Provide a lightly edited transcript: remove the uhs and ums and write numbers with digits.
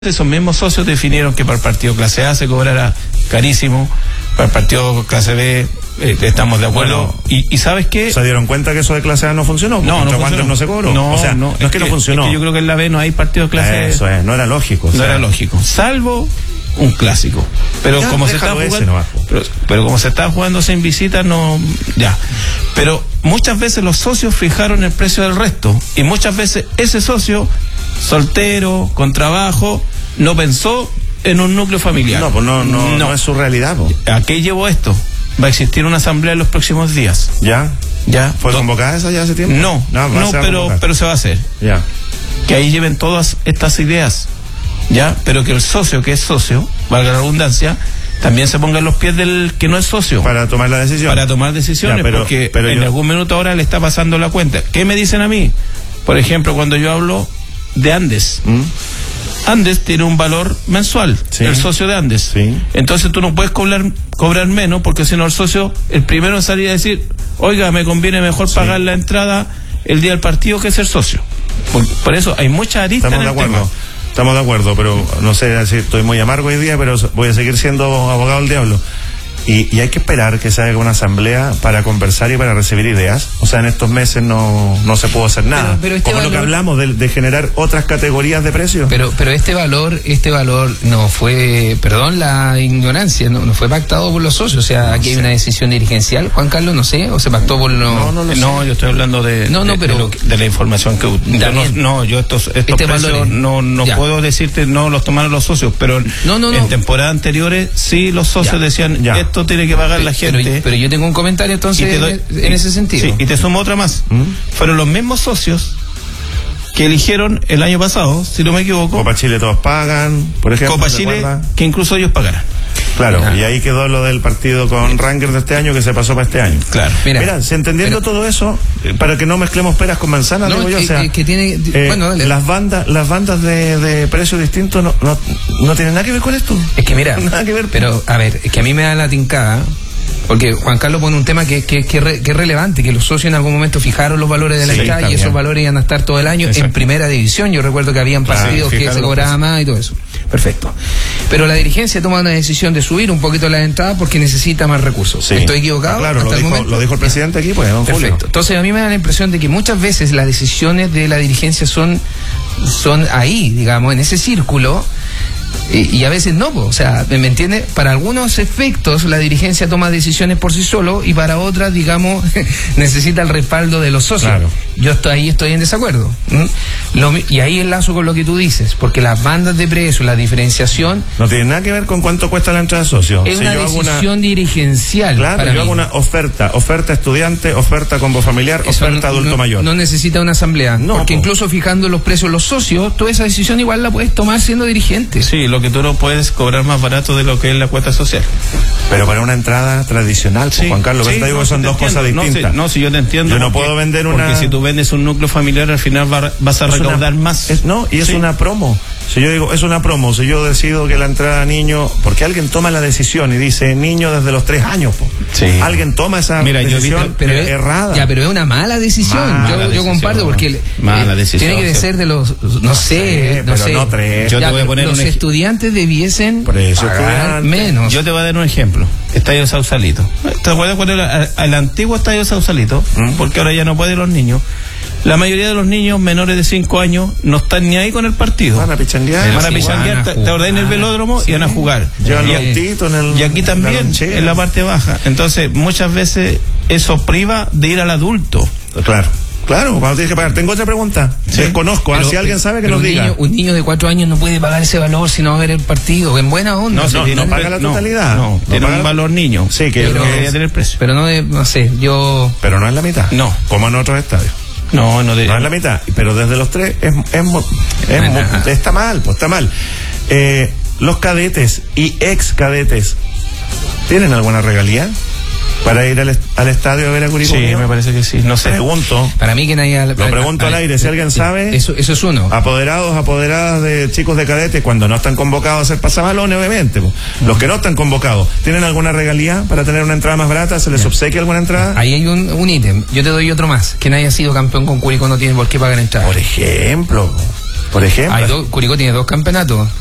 Esos mismos socios definieron que para el partido clase A se cobrara carísimo, para el partido clase B estamos de acuerdo. Bueno, ¿Y sabes qué? ¿Se dieron cuenta que eso de clase A no funcionó? No funcionó. No se cobró. No, o sea, no es que no funcionó. Es que yo creo que en la B no hay partido de clase Eso es, no era lógico. No era lógico, salvo un clásico. Pero ya, como se está jugando, pero como se está jugando sin visita, no, ya. Pero muchas veces los socios fijaron el precio del resto y muchas veces ese socio soltero, con trabajo, no pensó en un núcleo familiar. No, pues no es su realidad. Pues. ¿A qué llevó esto? Va a existir una asamblea en los próximos días. ¿Ya? ¿Fue convocada esa ya hace tiempo? No, pero se va a hacer. Ya. Que ahí lleven todas estas ideas. ¿Ya? Pero que el socio, que es socio, valga la redundancia, también se ponga en los pies del que no es socio. Para tomar la decisión. Para tomar decisiones, ya, porque en algún minuto ahora le está pasando la cuenta. ¿Qué me dicen a mí? Por ejemplo, cuando yo hablo de Andes. Andes tiene un valor mensual, sí, el socio de Andes. Sí. Entonces tú no puedes cobrar menos, porque si no el socio, el primero en salir a decir, oiga, me conviene mejor pagar la entrada el día del partido que ser socio. Por eso hay mucha arista en el tema. Estamos de acuerdo, pero no sé si estoy muy amargo hoy día, pero voy a seguir siendo abogado del diablo. Y hay que esperar que se haga una asamblea para conversar y para recibir ideas. O sea, en estos meses no se pudo hacer nada. Pero como valor, lo que hablamos de generar otras categorías de precios. Pero este valor no fue, perdón la ignorancia, no fue pactado por los socios. O sea, aquí hay una decisión dirigencial, Juan Carlos, no sé, o se pactó por los... No, yo estoy hablando de la información que... Yo estos precios no puedo decirte, no los tomaron los socios, pero en temporadas anteriores sí los socios decían... Esto tiene que pagar la gente. Pero yo tengo un comentario entonces en ese sentido. Sí, y te sumo otra más. Fueron los mismos socios que eligieron el año pasado, si no me equivoco. Copa Chile todos pagan, por ejemplo. Copa Chile, que incluso ellos pagaran. Claro, y ahí quedó lo del partido con Rangers de este año que se pasó para este año. Claro. Mira, entendiendo todo eso, para que no mezclemos peras con manzanas, digo yo, o sea, dale. Las bandas de precios distintos no tienen nada que ver con esto. Es que mira, nada que ver. Pero a ver, es que a mí me da la tincada. Porque Juan Carlos pone un tema que es relevante, que los socios en algún momento fijaron los valores de la entrada y esos valores iban a estar todo el año. Exacto. En primera división. Yo recuerdo que habían partidos que se cobraba más y todo eso. Perfecto. Pero la dirigencia toma una decisión de subir un poquito la entrada porque necesita más recursos. Sí. ¿Estoy equivocado? Claro, lo dijo el presidente aquí, pues, don Julio. Perfecto. Entonces a mí me da la impresión de que muchas veces las decisiones de la dirigencia son ahí, digamos, en ese círculo. Y a veces no, o sea, ¿me entiende? Para algunos efectos la dirigencia toma decisiones por sí solo y para otras, digamos, necesita el respaldo de los socios. Claro. Yo estoy en desacuerdo. Y ahí enlazo con lo que tú dices, porque las bandas de precios, la diferenciación... No tiene nada que ver con cuánto cuesta la entrada de socios. Es una decisión dirigencial. Claro, yo hago una oferta estudiante, oferta combo familiar, oferta adulto mayor. No necesita una asamblea, porque incluso fijando los precios los socios, toda esa decisión igual la puedes tomar siendo dirigente. Sí, lo que tú no puedes cobrar más barato de lo que es la cuota social. Pero para una entrada tradicional, sí, Juan Carlos, te digo que son dos cosas distintas. No, si yo te entiendo. Yo no puedo vender una... Porque si tú vendes un núcleo familiar, al final vas a recaudar más. Es una promo. Si yo digo, es una promo, si yo decido que la entrada a niño, porque alguien toma la decisión y dice niño desde los 3 años, sí. Alguien toma esa decisión errada. Ya, pero es una mala decisión. Yo comparto, porque mala decisión, tiene que ser de los, no sé. No 3. Yo te voy a poner los estudiantes debiesen pagar menos. Yo te voy a dar un ejemplo. Estadio Sausalito. ¿Te acuerdas cuando era el antiguo Estadio Sausalito? Porque ahora ya no pueden los niños. La mayoría de los niños menores de 5 años no están ni ahí con el partido. Van a pichanguear. Te acordás en el velódromo y van a jugar. Y aquí también, en la parte baja. Entonces, muchas veces eso priva de ir al adulto. Claro, cuando tienes que pagar. Tengo otra pregunta. Desconozco, si alguien sabe que nos diga. Un niño de 4 años no puede pagar ese valor si no va a ver el partido. En buena onda. No paga la totalidad. Tiene un valor niño. Sí, que debería tener precio. Pero no sé, yo... Pero no es la mitad. No. Como en otros estadios. No es la mitad, pero desde los 3 está mal, pues está mal. Los cadetes y ex cadetes ¿tienen alguna regalía para ir al estadio a ver a Curicó? Sí, me parece que sí. No sé. Pregunto. Para mí que nadie... Lo pregunto al aire, si alguien sabe. Eso es uno. Apoderadas de chicos de cadetes, cuando no están convocados a hacer pasabalones, obviamente. Los que no están convocados, ¿tienen alguna regalía para tener una entrada más barata? ¿Se les obsequia alguna entrada? Ahí hay un ítem. Yo te doy otro más. Que nadie ha sido campeón con Curicó no tiene por qué pagar entrada. Por ejemplo. Curicó tiene 2 campeonatos.